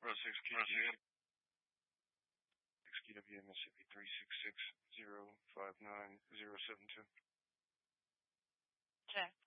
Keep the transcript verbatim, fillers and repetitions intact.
Row six K G. X K W Mississippi three six six zero five nine zero seven two. Check.